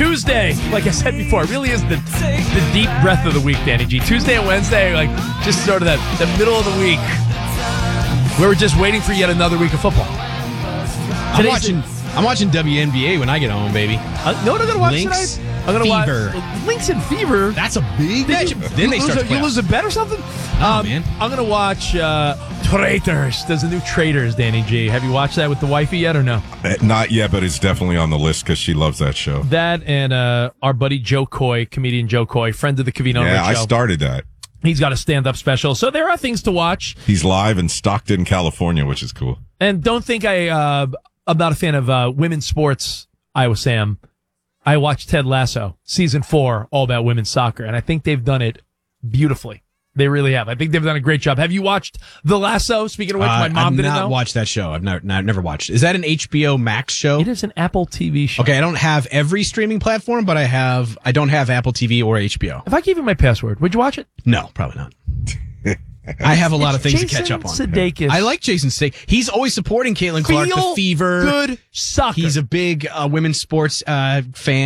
Tuesday, like I said before, it really is the deep breath of the week, Danny G. Tuesday and Wednesday, like just sort of the middle of the week where we're just waiting for yet another week of football. I'm watching WNBA when I get home, baby. Know what I'm going to watch Lynx tonight? I'm going to watch Lynx and Fever. That's a big match. Then they start You lose a bet or something? Man. I'm going to watch Traitors. There's a new Traitors, Danny G. Have you watched that with the wifey yet or no? Not yet, but it's definitely on the list because she loves that show. That and our buddy Joe Coy, comedian Joe Coy, friend of the Covino Show. Yeah, I started that. He's got a stand-up special. So there are things to watch. He's live in Stockton, California, which is cool. And don't think I'm not a fan of women's sports, Iowa Sam. I watched Ted Lasso, season 4, all about women's soccer, and I think they've done it beautifully. They really have. I think they've done a great job. Have you watched The Lasso? Speaking of which, my mom didn't know. I've not watched that show. I've never watched it. Is that an HBO Max show? It is an Apple TV show. Okay, I don't have every streaming platform, but I don't have Apple TV or HBO. If I gave you my password, would you watch it? No, probably not. I have a lot of things to catch up on. Sudeikis. I like Jason Sudeikis. He's always supporting Caitlin Clark, the Fever. Good soccer. He's a big women's sports fan.